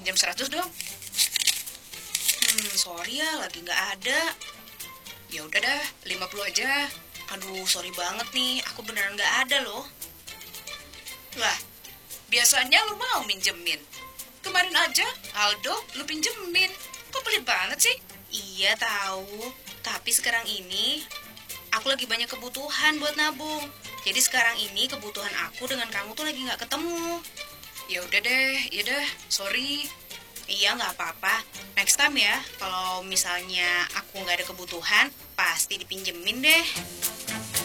pinjam 100 dong. Sorry ya, lagi nggak ada. Ya udah dah, 50 aja. Aduh, sorry banget nih, aku beneran nggak ada loh. Lah, biasanya lu mau minjemin. Kemarin aja, Aldo, lu pinjemin. Kok pelit banget sih? Iya tahu, tapi sekarang ini aku lagi banyak kebutuhan buat nabung. Jadi sekarang ini kebutuhan aku dengan kamu tuh lagi nggak ketemu. Ya udah deh, ya dah, sorry. Iya nggak apa-apa. Next time ya, kalau misalnya aku nggak ada kebutuhan, pasti dipinjemin deh.